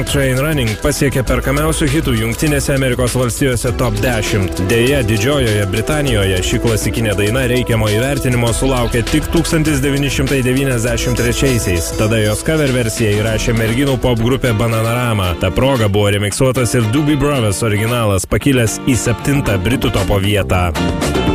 Train Running pasiekė perkamiausių hitų Jungtinėse Amerikos valstijose top 10. Deja, Didžiojoje Britanijoje ši klasikinė daina reikiamo įvertinimo sulaukė tik 1993-aisiais. Tada jos cover versiją įrašė merginų pop grupė Bananarama. Ta proga buvo remiksuotas ir Doobie Brothers originalas, pakilęs į 7. Britų topo vietą.